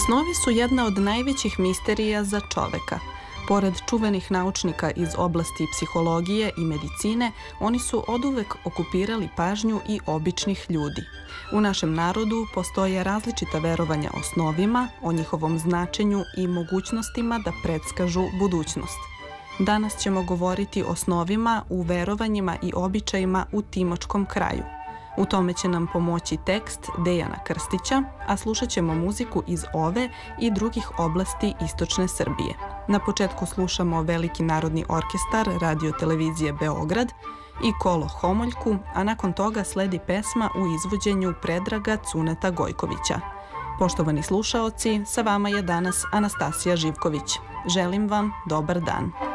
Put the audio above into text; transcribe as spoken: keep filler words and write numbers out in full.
Snovi su jedna od najvećih misterija za čoveka. Pored čuvenih naučnika iz oblasti psihologije i medicine, oni su oduvek okupirali pažnju i običnih ljudi. U našem narodu postoje različita verovanja o snovima, o njihovom značenju i mogućnostima da predskažu budućnost. Danas ćemo govoriti o snovima u verovanjima i običajima u Timočkom kraju. U tome će nam pomoći tekst Dejana Krstića, a slušat ćemo muziku iz ove i drugih oblasti istočne Srbije. Na početku slušamo Veliki narodni orkestar Radio televizije Beograd i Kolo Homoljku, a nakon toga sledi pesma u izvođenju Predraga Cuneta Gojkovića. Poštovani slušaoci, sa vama je danas Anastasija Živković. Želim vam dobar dan.